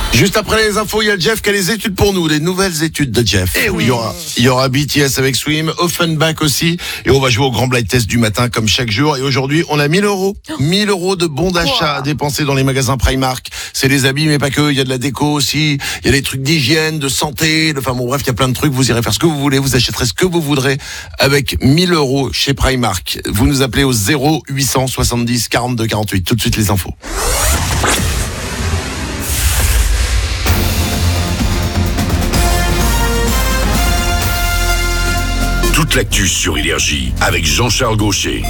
Juste après les infos, il y a Jeff qui a les études pour nous, les nouvelles études de Jeff. Eh oui. Il y aura BTS avec Swim, Offenbach aussi, et on va jouer au grand blind test du matin comme chaque jour. Et aujourd'hui, on a 1 000 euros. 1 000 euros de bons d'achat à dépenser dans les magasins Primark. C'est les habits, mais pas que. Il y a de la déco aussi. Il y a des trucs d'hygiène, de santé. Enfin bon, bref, il y a plein de trucs. Vous irez faire ce que vous voulez. Vous achèterez ce que vous voudrez avec 1 000 euros chez Primark. Vous nous appelez au 0870 42 48. Tout de suite les infos. Toute l'actu sur Énergie avec Jean-Charles Gaucher.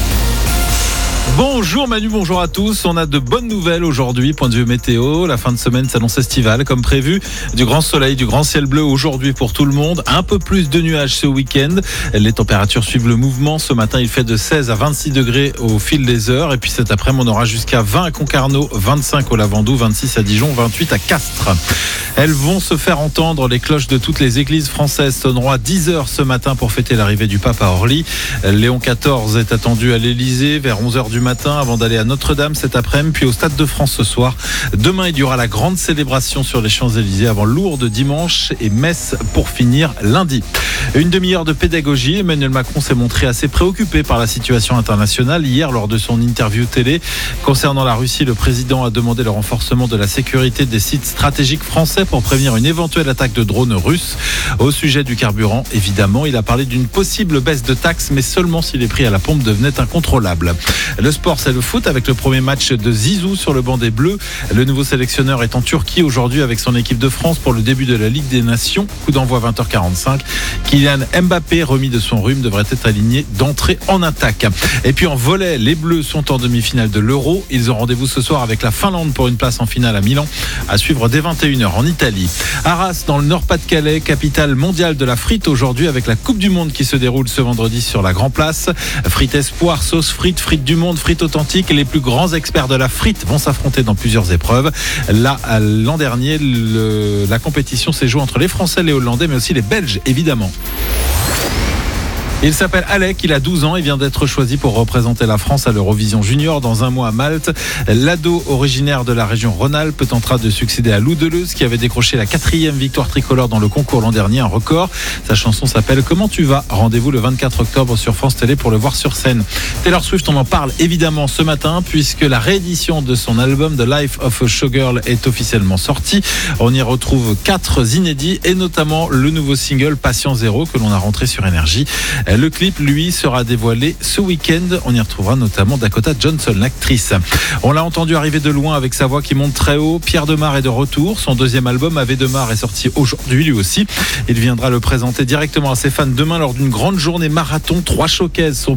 Bonjour Manu, bonjour à tous. On a de bonnes nouvelles aujourd'hui, point de vue météo. La fin de semaine s'annonce estivale comme prévu. Du grand soleil, du grand ciel bleu aujourd'hui pour tout le monde. Un peu plus de nuages ce week-end. Les températures suivent le mouvement. Ce matin, il fait de 16 à 26 degrés au fil des heures. Et puis cet après-midi, on aura jusqu'à 20 à Concarneau, 25 au Lavandou, 26 à Dijon, 28 à Castres. Elles vont se faire entendre. Les cloches de toutes les églises françaises sonneront à 10h ce matin pour fêter l'arrivée du pape à Orly. Léon XIV est attendu à l'Élysée vers 11h du matin avant d'aller à Notre-Dame cet après-midi, puis au Stade de France ce soir. Demain, il y aura la grande célébration sur les Champs-Élysées avant Lourdes dimanche et Metz pour finir lundi. Une demi-heure de pédagogie. Emmanuel Macron s'est montré assez préoccupé par la situation internationale. Hier, lors de son interview télé concernant la Russie, le président a demandé le renforcement de la sécurité des sites stratégiques français pour prévenir une éventuelle attaque de drones russes. Au sujet du carburant, évidemment, il a parlé d'une possible baisse de taxes, mais seulement si les prix à la pompe devenaient incontrôlables. Le sport, c'est le foot avec le premier match de Zizou sur le banc des Bleus. Le nouveau sélectionneur est en Turquie aujourd'hui avec son équipe de France pour le début de la Ligue des Nations. Coup d'envoi 20h45. Kylian Mbappé, remis de son rhume, devrait être aligné d'entrée en attaque. Et puis en volley, les Bleus sont en demi-finale de l'Euro. Ils ont rendez-vous ce soir avec la Finlande pour une place en finale à Milan, à suivre dès 21h en Italie. Arras, dans le Nord-Pas-de-Calais, capitale mondiale de la frite aujourd'hui avec la Coupe du Monde qui se déroule ce vendredi sur la Grand Place. Frites espoir, sauce frites, frites du monde, frites authentiques. Les plus grands experts de la frite vont s'affronter dans plusieurs épreuves. Là, l'an dernier, la compétition s'est jouée entre les Français, les Hollandais, mais aussi les Belges, évidemment. Il s'appelle Alec, il a 12 ans, il vient d'être choisi pour représenter la France à l'Eurovision Junior dans un mois à Malte. L'ado originaire de la région Rhône-Alpes tentera de succéder à Lou Deleuze qui avait décroché la 4e victoire tricolore dans le concours l'an dernier, un record. Sa chanson s'appelle Comment tu vas ? Rendez-vous le 24 octobre sur France Télé pour le voir sur scène. Taylor Swift, on en parle évidemment ce matin puisque la réédition de son album The Life of a Showgirl est officiellement sortie. On y retrouve 4 inédits et notamment le nouveau single Patient Zéro que l'on a rentré sur Énergie. Le clip, lui, sera dévoilé ce week-end. On y retrouvera notamment Dakota Johnson, l'actrice. On l'a entendu arriver de loin avec sa voix qui monte très haut. Pierre Demar est de retour. Son deuxième album, Ave Demar, est sorti aujourd'hui, lui aussi. Il viendra le présenter directement à ses fans demain lors d'une grande journée marathon. 3 showcases sont